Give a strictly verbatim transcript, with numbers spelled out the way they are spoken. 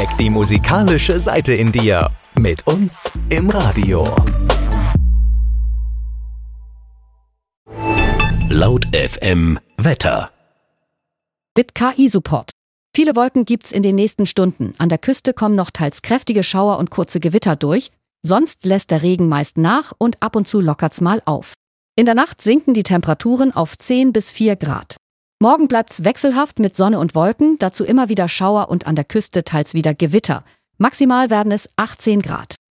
Weck die musikalische Seite in dir. Mit uns im Radio. Laut F M Wetter. Mit K I-Support. Viele Wolken gibt's in den nächsten Stunden. An der Küste kommen noch teils kräftige Schauer und kurze Gewitter durch. Sonst lässt der Regen meist nach und ab und zu lockert's mal auf. In der Nacht sinken die Temperaturen auf zehn bis vier Grad. Morgen bleibt's wechselhaft mit Sonne und Wolken, dazu immer wieder Schauer und an der Küste teils wieder Gewitter. Maximal werden es achtzehn Grad.